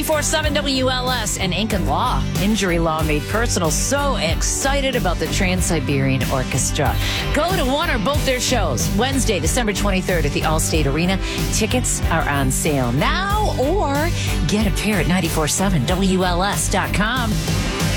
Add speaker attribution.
Speaker 1: 94.7 WLS and Incan Law. Injury law made personal. So excited about the Trans-Siberian Orchestra. Go to one or both their shows Wednesday, December 23rd at the Allstate Arena. Tickets are on sale now or get a pair at 94.7WLS.com.